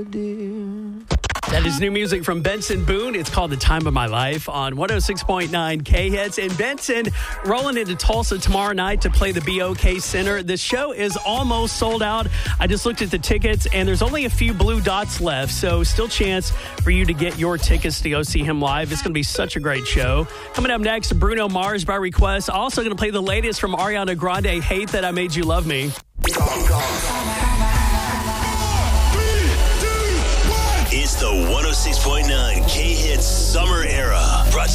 That is new music from Benson Boone. It's called The Time of My Life on 106.9 K-Hits. And Benson rolling into Tulsa tomorrow night to play the BOK Center. The show is almost sold out. I just looked at the tickets, and there's only a few blue dots left. So still chance for you to get your tickets to go see him live. It's going to be such a great show. Coming up next, Bruno Mars by request. Also going to play the latest from Ariana Grande, Hate That I Made You Love Me. It's the 106.9 K-Hits Summer Era.